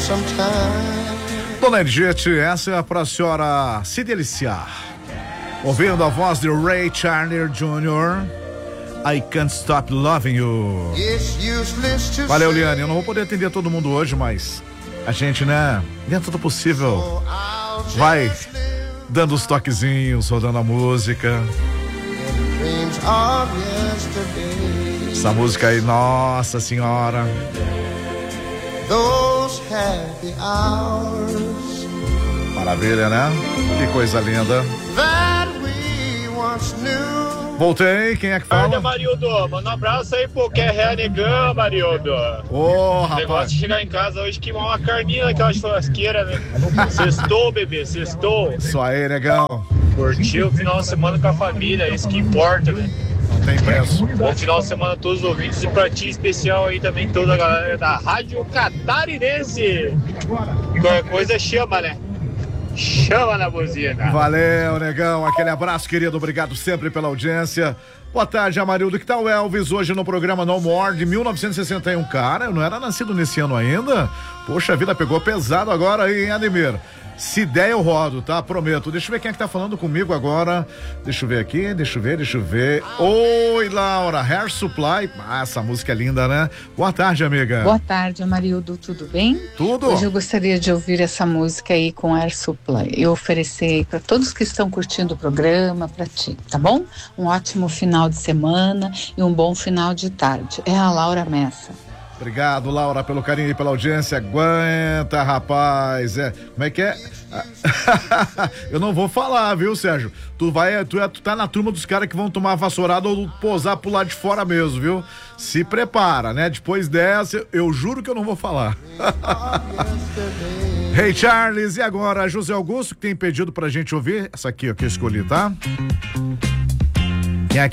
Dona Edith, essa é pra senhora se deliciar. Ouvindo a voz de Ray Charles Jr., I Can't Stop Loving You. Valeu, Liane. Eu não vou poder atender todo mundo hoje, mas a gente, né, dentro do possível, vai dando os toquezinhos, rodando a música. Essa música aí, nossa senhora. Maravilha, né? Que coisa linda. Voltei, quem é que fala? Olha, Marildo, manda um abraço aí pro Quer Negão, Marildo. Ô, rapaz. O negócio de chegar em casa hoje queimar uma carninha naquela churrasqueira, né? Sextou, bebê, sextou. Isso aí, negão. Curtiu o final de semana com a família, isso que importa, né? Não tem preço. Bom final de semana a todos os ouvintes e pra ti especial aí também toda a galera da Rádio Catarinense. Qualquer coisa chama, né? Chama na buzina. Valeu, negão. Aquele abraço, querido. Obrigado sempre pela audiência. Boa tarde, Amarildo. Que tal Elvis hoje no programa No More de 1961? Cara, eu não era nascido nesse ano ainda. Poxa, a vida pegou pesado agora aí, hein, Ademir? Se der, eu rodo, tá? Prometo. Deixa eu ver quem é que tá falando comigo agora. Deixa eu ver aqui, deixa eu ver. Oi, Laura, Hair Supply. Ah, essa música é linda, né? Boa tarde, amiga. Boa tarde, Amarildo, tudo bem? Tudo. Hoje eu gostaria de ouvir essa música aí com Hair Supply. Eu oferecer para todos que estão curtindo o programa, para ti, tá bom? Um ótimo final de semana e um bom final de tarde. É a Laura Messa. Obrigado, Laura, pelo carinho e pela audiência. Aguenta, rapaz. Como é que é? Eu não vou falar, viu, Sérgio? Tu tá na turma dos caras que vão tomar vassourada ou posar pro lado de fora mesmo, viu? Se prepara, né? Depois dessa, eu juro que eu não vou falar. Hey, Charles, e agora, José Augusto, que tem pedido pra gente ouvir essa aqui, ó, que eu escolhi, tá?